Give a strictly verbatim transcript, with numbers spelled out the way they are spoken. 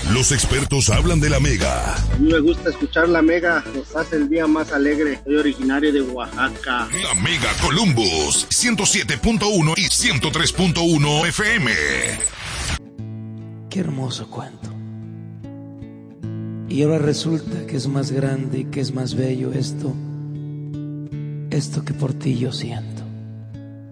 Los expertos hablan de la Mega. A mí me gusta escuchar la Mega, nos hace el día más alegre. Soy originario de Oaxaca. La Mega Columbus, ciento siete punto uno y ciento tres punto uno F M. Qué hermoso cuento. Y ahora resulta que es más grande y que es más bello esto, esto que por ti yo siento.